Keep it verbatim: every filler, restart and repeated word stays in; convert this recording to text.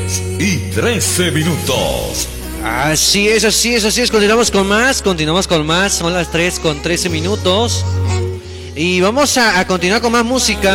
y trece minutos. Así es, así es, así es. Continuamos con más, continuamos con más. Son las tres con trece minutos. Y vamos a, a continuar con más música.